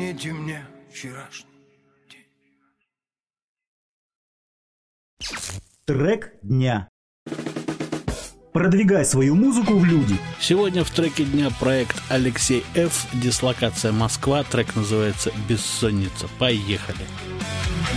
Напомните мне вчерашний день. Трек дня. Продвигай свою музыку в люди. Сегодня в треке дня проект Алексей Ф. Дислокация Москва. Трек называется «Бессонница». Поехали.